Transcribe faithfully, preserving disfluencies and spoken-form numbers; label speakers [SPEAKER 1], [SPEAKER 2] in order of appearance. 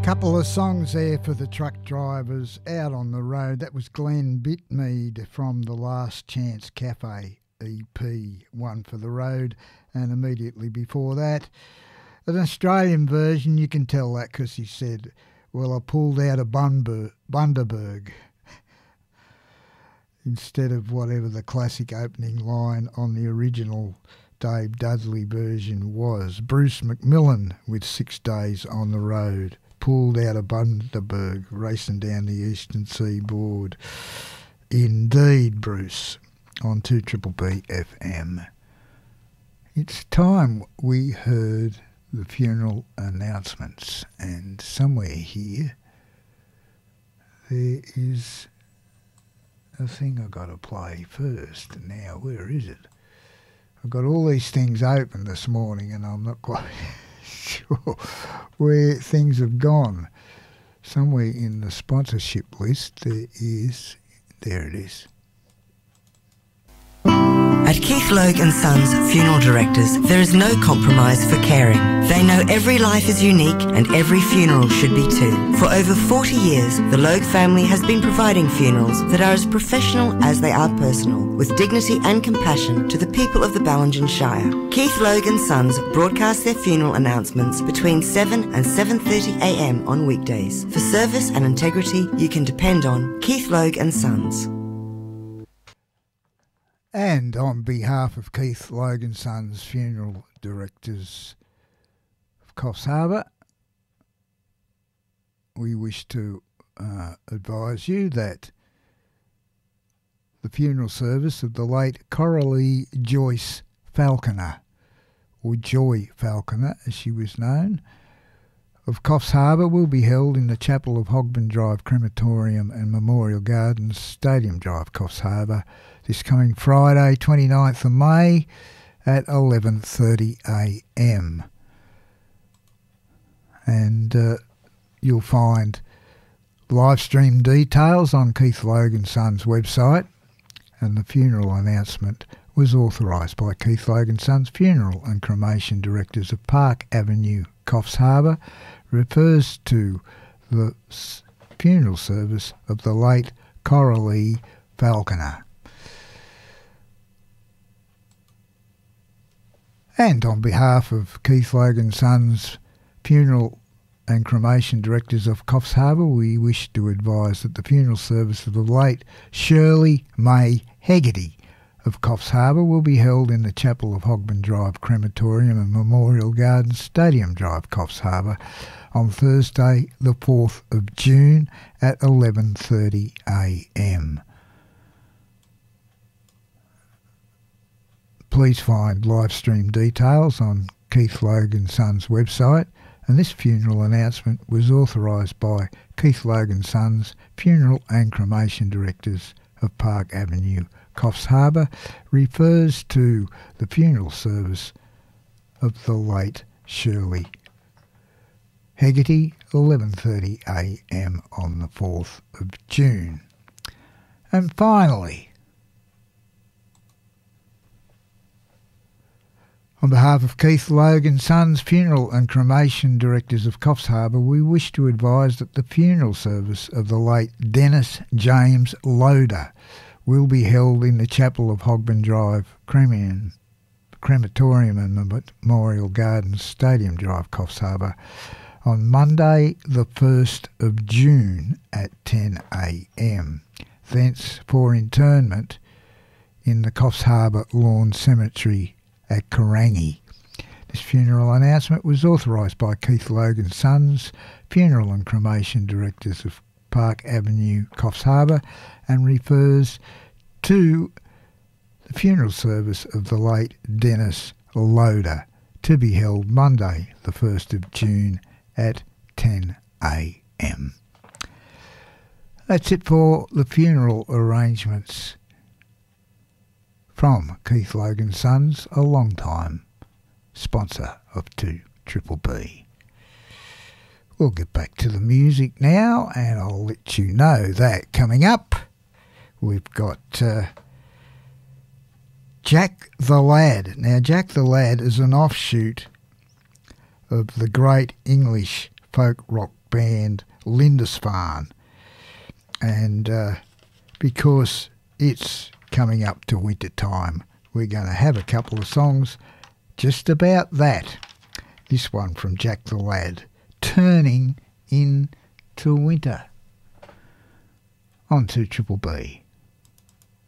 [SPEAKER 1] Couple of songs there for the truck drivers out on the road. That was Glenn Bitmead from the Last Chance Cafe E P, One for the Road, and immediately before that, an Australian version. You can tell that because he said, well, I pulled out a Bunber- Bundaberg instead of whatever the classic opening line on the original Dave Dudley version was. Bruce McMillan with Six Days on the Road. Pulled out of Bundaberg, racing down the eastern seaboard. Indeed, Bruce, on two Triple B F M. It's time we heard the funeral announcements, and somewhere here there is a thing I've got to play first. Now, where is it? I've got all these things open this morning and I'm not quite sure where things have gone. Somewhere in the sponsorship list there is, there it is.
[SPEAKER 2] At Keith Logue and Sons Funeral Directors, there is no compromise for caring. They know every life is unique and every funeral should be too. For over forty years, the Logue family has been providing funerals that are as professional as they are personal, with dignity and compassion to the people of the Ballingen Shire. Keith Logue and Sons broadcast their funeral announcements between seven and seven thirty a m on weekdays. For service and integrity you can depend on Keith Logue and Sons.
[SPEAKER 1] And on behalf of Keith Logue and Sons Funeral Directors of Coffs Harbour, we wish to uh, advise you that the funeral service of the late Coralie Joyce Falconer, or Joy Falconer as she was known, of Coffs Harbour will be held in the chapel of Hogben Drive Crematorium and Memorial Gardens, Stadium Drive, Coffs Harbour, this coming Friday, twenty-ninth of May at eleven thirty a m. And uh, you'll find live stream details on Keith Logue and Sons website, and the funeral announcement was authorised by Keith Logue and Sons Funeral and Cremation Directors of Park Avenue, Coffs Harbour, refers to the funeral service of the late Coralie Falconer. And on behalf of Keith Logue and Sons Funeral and Cremation Directors of Coffs Harbour, we wish to advise that the funeral service of the late Shirley May Hegarty of Coffs Harbour will be held in the chapel of Hogben Drive Crematorium and Memorial Gardens, Stadium Drive, Coffs Harbour, on Thursday the fourth of June at eleven thirty a m. Please find live stream details on Keith Logue and Sons website, and this funeral announcement was authorised by Keith Logue and Sons Funeral and Cremation Directors of Park Avenue, Coffs Harbour, refers to the funeral service of the late Shirley Hegarty, eleven thirty a m on the fourth of June. And finally, on behalf of Keith Logue and Sons Funeral and Cremation Directors of Coffs Harbour, we wish to advise that the funeral service of the late Dennis James Loader will be held in the chapel of Hogben Drive Crematorium and Memorial Gardens, Stadium Drive, Coffs Harbour, on Monday the first of June at ten a m. Thence for interment in the Coffs Harbour Lawn Cemetery at Karangi. This funeral announcement was authorised by Keith Logue and Sons Funeral and Cremation Directors of Park Avenue, Coffs Harbour, and refers to the funeral service of the late Dennis Loader, to be held Monday the first of June at ten a m. That's it for the funeral arrangements from Keith Logue and Sons, a long-time sponsor of two Triple B. We'll get back to the music now, and I'll let you know that coming up we've got uh, Jack the Lad. Now, Jack the Lad is an offshoot of the great English folk rock band Lindisfarne. And uh, because it's coming up to winter time, we're going to have a couple of songs just about that. This one from Jack the Lad, Turning Into Winter. On to Triple B.